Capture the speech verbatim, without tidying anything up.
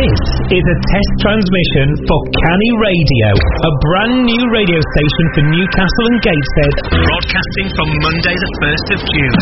This is a test transmission for Canny Radio, a brand new radio station for Newcastle and Gateshead, broadcasting from Monday the first of June.